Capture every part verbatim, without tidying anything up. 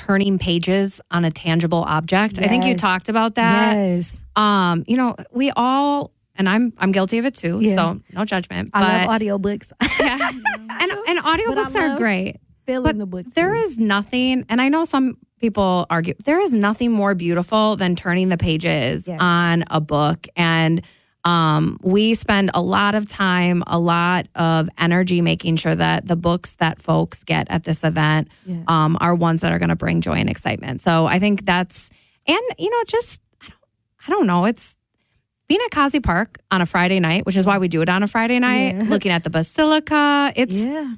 turning pages on a tangible object. Yes. I think you talked about that. Yes. Um, you know, we all, and I'm I'm guilty of it too, Yeah. so no judgment. I but, love audiobooks. yeah. and, and audiobooks are great. Feeling But the book. there too. is nothing, and I know some people argue, there is nothing more beautiful than turning the pages Yes. on a book. And um, we spend a lot of time, a lot of energy making sure that the books that folks get at this event Yeah. um, are ones that are going to bring joy and excitement. So I think that's, and, you know, just, I don't, I don't know, it's being at Kazi Park on a Friday night, which is why we do it on a Friday night, Yeah. looking at the Basilica. It's, Yeah.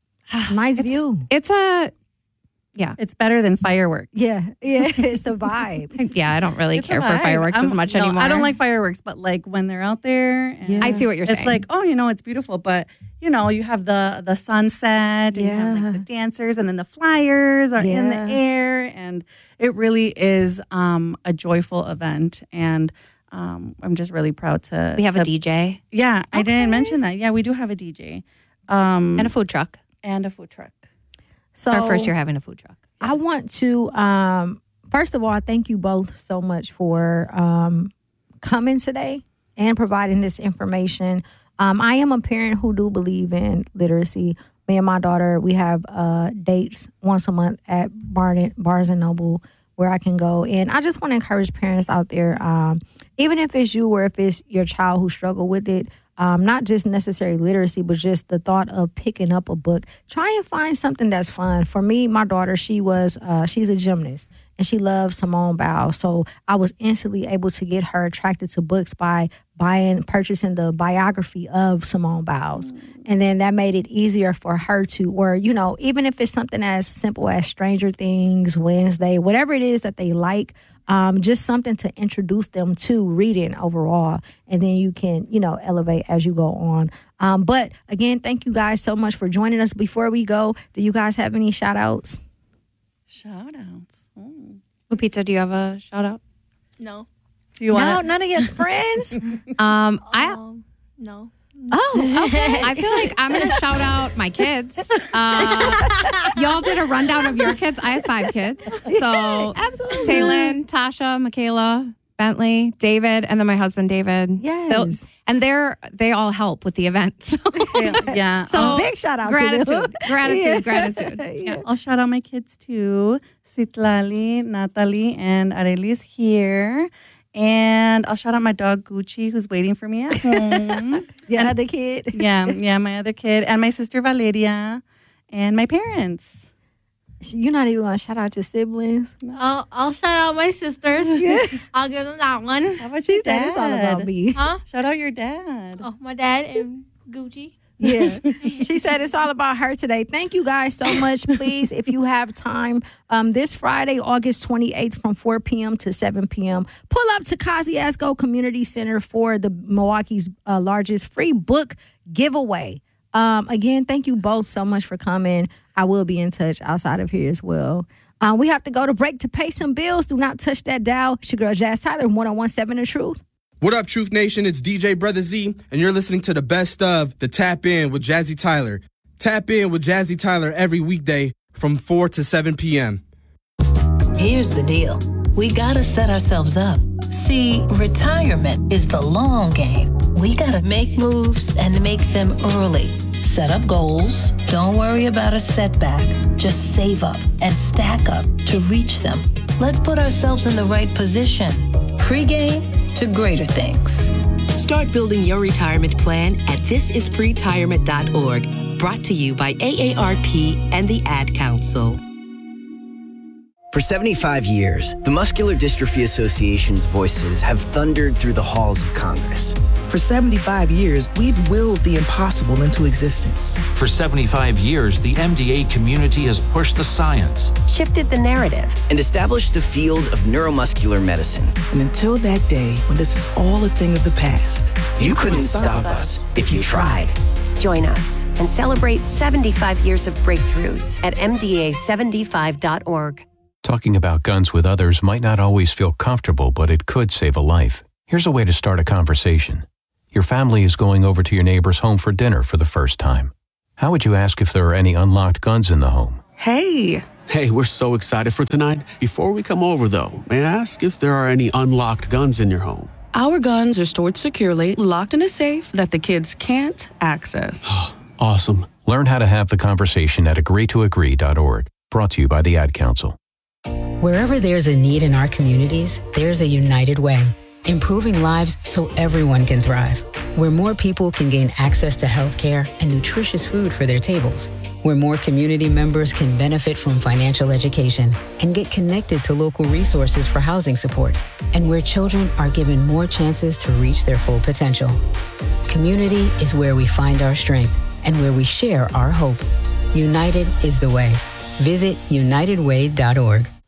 Nice it's, view. It's a, yeah. It's better than fireworks. Yeah. Yeah. It's a vibe. Yeah, I don't really It's a care for vibe. fireworks I'm- as much no, anymore. I don't like fireworks, but like when they're out there, and Yeah. I see what you're it's saying. like, oh, you know, it's beautiful, but you know, you have the the sunset, and you have Yeah. like the dancers, and then the flyers are in Yeah. the air, and it really is um, a joyful event, and um, I'm just really proud to. we have to, a D J Yeah, I Okay. didn't mention that. Yeah, we do have a D J um, and a food truck. and a food truck. So It's our first year having a food truck. I want to, um, first of all, I thank you both so much for um, coming today and providing this information. Um, I am a parent who do believe in literacy. Me and my daughter, we have uh, dates once a month at Barn- Barnes and Noble where I can go. And I just want to encourage parents out there, um, even if it's you or if it's your child who struggle with it, Um, not just necessary literacy, but just the thought of picking up a book. Try and find something that's fun. For me, my daughter, she was, uh, she's a gymnast and she loves Simone Biles. So I was instantly able to get her attracted to books by buying, purchasing the biography of Simone Biles. And then that made it easier for her to, or, you know, even if it's something as simple as Stranger Things, Wednesday, whatever it is that they like, Um, just something to introduce them to reading overall, and then you can, you know, elevate as you go on. Um, but again, thank you guys so much for joining us. Before we go, do you guys have any shout outs? Shout outs. Oh. Lupita, do you have a shout out? No. Do you No, want? none of your friends. Um, I Um, no. Oh, okay. I feel like I'm gonna shout out my kids. Uh, y'all did a rundown of your kids. I have five kids. So Absolutely. Taylin, Tasha, Michaela, Bentley, David, and then my husband David. Yes. They'll- and they're they all help with the event. So, Yeah. yeah. so I'll, big shout out gratitude, to them. gratitude, Yeah. gratitude. Yeah. I'll shout out my kids too. Citlali, Natalie, and Arelis here. And I'll shout out my dog Gucci, who's waiting for me at home. Your other kid. yeah, yeah, my other kid. And my sister Valeria. And my parents. You're not even going to shout out your siblings. I'll, I'll shout out my sisters. I'll give them that one. How about She your said dad? it's all about me. Huh? Shout out your dad. Oh, my dad and Gucci. Yeah. She said it's all about her today. Thank you guys so much. Please, if you have time, um, this Friday, August twenty-eighth from four p.m. to seven p.m., pull up to Kosciuszko Community Center for the Milwaukee's uh, largest free book giveaway. Um, again, thank you both so much for coming. I will be in touch outside of here as well. Um, we have to go to break to pay some bills. Do not touch that dial. It's your girl, Jazz Tyler, one oh one point seven The Truth. What up, Truth Nation? It's D J Brother Z, and you're listening to the best of the Tap In with Jazzy Tyler. Tap in with Jazzy Tyler every weekday from four to seven p.m. Here's the deal. We gotta set ourselves up. See, retirement is the long game. We gotta make moves and make them early. Set up goals. Don't worry about a setback. Just save up and stack up to reach them. Let's put ourselves in the right position. Pre-game to greater things. Start building your retirement plan at this is pretirement dot org. Brought to you by A A R P and the Ad Council. For seventy-five years, the Muscular Dystrophy Association's voices have thundered through the halls of Congress. For seventy-five years, we've willed the impossible into existence. For seventy-five years, the M D A community has pushed the science, Shifted the narrative. And established the field of neuromuscular medicine. And until that day, when this is all a thing of the past, You couldn't stop us if you tried. Join us and celebrate seventy-five years of breakthroughs at M D A seventy-five dot org. Talking about guns with others might not always feel comfortable, but it could save a life. Here's a way to start a conversation. Your family is going over to your neighbor's home for dinner for the first time. How would you ask if there are any unlocked guns in the home? Hey, Hey, we're so excited for tonight. Before we come over, though, may I ask if there are any unlocked guns in your home? Our guns are stored securely, locked in a safe that the kids can't access. Awesome. Learn how to have the conversation at agree to agree dot org. Brought to you by the Ad Council. Wherever there's a need in our communities, there's a United Way. Improving lives so everyone can thrive. Where more people can gain access to health care and nutritious food for their tables. Where more community members can benefit from financial education and get connected to local resources for housing support. And where children are given more chances to reach their full potential. Community is where we find our strength and where we share our hope. United is the way. Visit united way dot org.